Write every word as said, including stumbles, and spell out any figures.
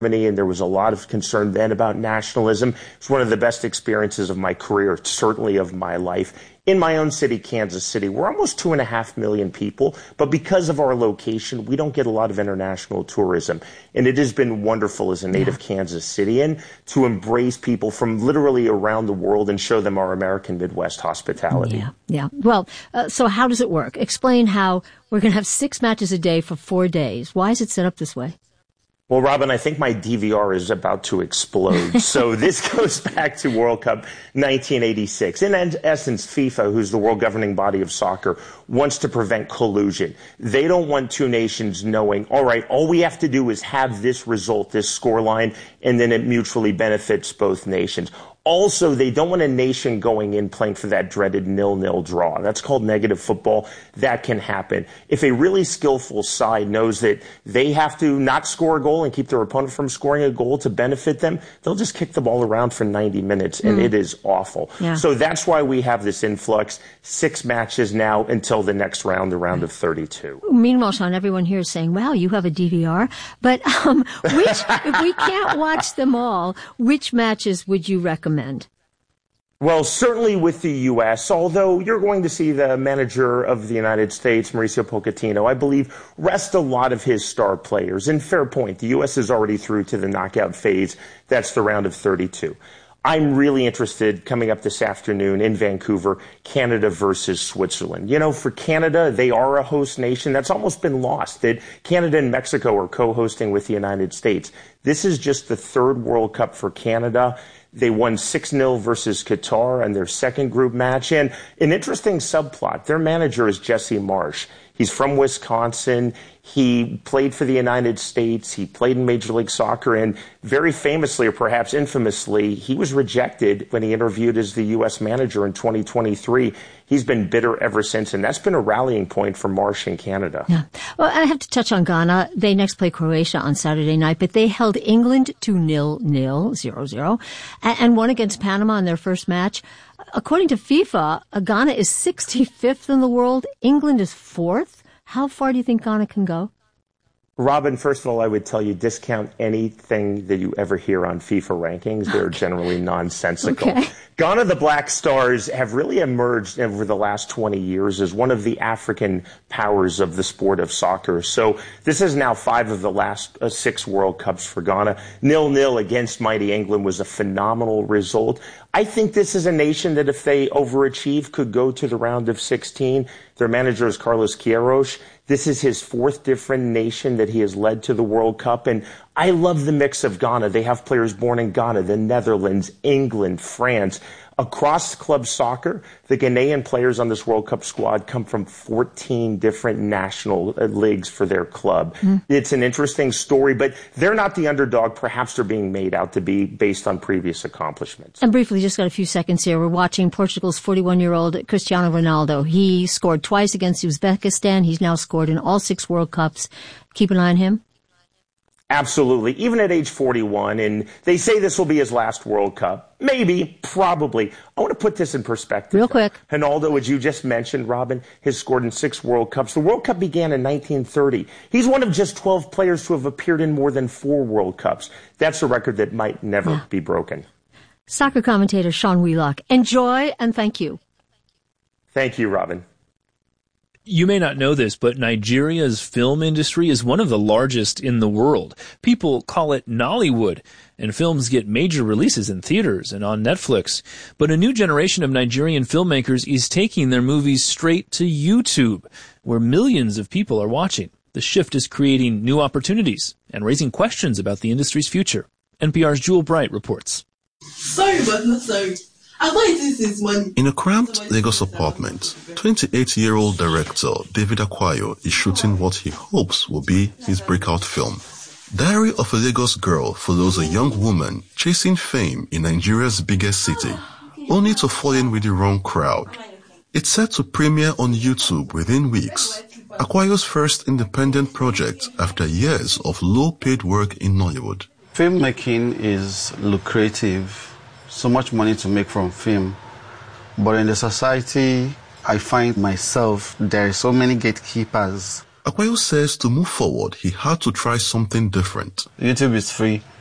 And there was a lot of concern then about nationalism. It's one of the best experiences of my career, certainly of my life. In my own city, Kansas City, we're almost two and a half million people, but because of our location, we don't get a lot of international tourism. And it has been wonderful as a native yeah. Kansas Cityan to embrace people from literally around the world and show them our American Midwest hospitality. Yeah, yeah. Well, uh, so how does it work? Explain how we're going to have six matches a day for four days. Why is it set up this way? Well, Robin, I think my D V R is about to explode. So this goes back to World Cup nineteen eighty-six. In essence, FIFA, who's the world governing body of soccer, wants to prevent collusion. They don't want two nations knowing, all right, all we have to do is have this result, this scoreline, and then it mutually benefits both nations. Also, they don't want a nation going in playing for that dreaded nil-nil draw. That's called negative football. That can happen. If a really skillful side knows that they have to not score a goal and keep their opponent from scoring a goal to benefit them, they'll just kick the ball around for ninety minutes, and mm. it is awful. Yeah. So that's why we have this influx. Six matches now until the next round, the round of thirty-two. Meanwhile, Sean, everyone here is saying, wow, you have a D V R. But um, which, if we can't watch them all, which matches would you recommend? Well, certainly with the U S, although you're going to see the manager of the United States, Mauricio Pochettino, I believe, rest a lot of his star players. And fair point, the U S is already through to the knockout phase. That's the round of thirty-two. I'm really interested coming up this afternoon in Vancouver, Canada versus Switzerland. You know, for Canada, they are a host nation. That's almost been lost, that Canada and Mexico are co-hosting with the United States. This is just the third World Cup for Canada. They won six nil versus Qatar in their second group match. And an interesting subplot, their manager is Jesse Marsh. He's from Wisconsin. He played for the United States. He played in Major League Soccer. And very famously, or perhaps infamously, he was rejected when he interviewed as the U S manager in twenty twenty-three. He's been bitter ever since, and that's been a rallying point for Marsh in Canada. Yeah. Well, I have to touch on Ghana. They next play Croatia on Saturday night, but they held England to nil nil, zero zero, and won against Panama in their first match. According to FIFA, Ghana is sixty-fifth in the world. England is fourth. How far do you think Ghana can go? Robin, first of all, I would tell you discount anything that you ever hear on FIFA rankings. They're generally nonsensical. Okay. Ghana, the Black Stars, have really emerged over the last twenty years as one of the African powers of the sport of soccer. So this is now five of the last uh, six World Cups for Ghana. nil nil against mighty England was a phenomenal result. I think this is a nation that if they overachieve could go to the round of sixteen. Their manager is Carlos Queiroz. This is his fourth different nation that he has led to the World Cup. And I love the mix of Ghana. They have players born in Ghana, the Netherlands, England, France. Across club soccer, the Ghanaian players on this World Cup squad come from fourteen different national uh, leagues for their club. Mm. It's an interesting story, but they're not the underdog. Perhaps they're being made out to be based on previous accomplishments. And briefly, just got a few seconds here. We're watching Portugal's forty-one-year-old Cristiano Ronaldo. He scored twice against Uzbekistan. He's now scored in all six World Cups. Keep an eye on him. Absolutely. Even at age forty-one, and they say this will be his last World Cup. Maybe, probably. I want to put this in perspective. Real quick. Ronaldo, as you just mentioned, Robin, has scored in six World Cups. The World Cup began in nineteen thirty. He's one of just twelve players to have appeared in more than four World Cups. That's a record that might never yeah. be broken. Soccer commentator Sean Wheelock, enjoy and thank you. Thank you, Robin. You may not know this, but Nigeria's film industry is one of the largest in the world. People call it Nollywood, and films get major releases in theaters and on Netflix. But a new generation of Nigerian filmmakers is taking their movies straight to YouTube, where millions of people are watching. The shift is creating new opportunities and raising questions about the industry's future. N P R's Jewel Bright reports. Sorry, but not sorry. In a cramped Lagos apartment, twenty-eight-year-old director David Akwayo is shooting what he hopes will be his breakout film. Diary of a Lagos Girl follows a young woman chasing fame in Nigeria's biggest city, only to fall in with the wrong crowd. It's set to premiere on YouTube within weeks. Akwayo's first independent project after years of low-paid work in Nollywood. Filmmaking is lucrative. So much money to make from film, but in the society I find myself, there are so many gatekeepers Akwayo says to move forward, he had to try something different. YouTube is free.